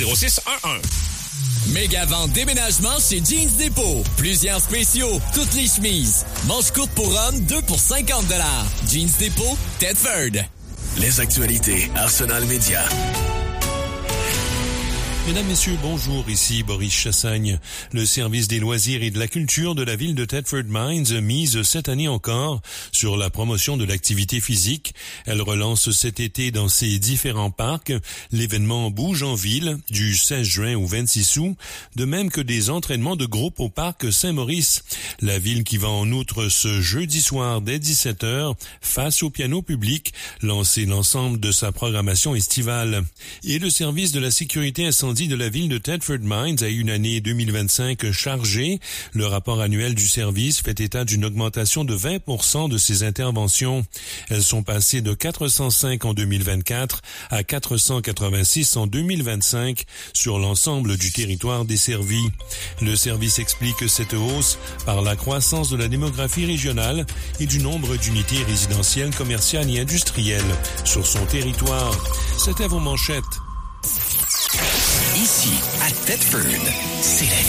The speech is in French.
0611. Méga vente déménagement chez Jeans Depot. Plusieurs spéciaux, toutes les chemises. Manches courtes pour hommes, 2 pour 50 $. Jeans Depot, Thetford. Les actualités Arsenal Média. Mesdames, Messieurs, bonjour, ici Boris Chassagne. Le service des loisirs et de la culture de la ville de Thetford Mines mise cette année encore sur la promotion de l'activité physique. Elle relance cet été dans ses différents parcs. L'événement bouge en ville du 16 juin au 26 août, de même que des entraînements de groupe au parc Saint-Maurice. La ville qui va en outre ce jeudi soir dès 17h, face au piano public, lancer l'ensemble de sa programmation estivale. Et le service de la sécurité incendie de la ville de Thetford Mines a eu une année 2025 chargée. Le rapport annuel du service fait état d'une augmentation de 20% de ses interventions. Elles sont passées de 405 en 2024 à 486 en 2025 sur l'ensemble du territoire desservi. Le service explique cette hausse par la croissance de la démographie régionale et du nombre d'unités résidentielles, commerciales et industrielles sur son territoire. C'était vos manchettes. Ici, à Thetford, c'est la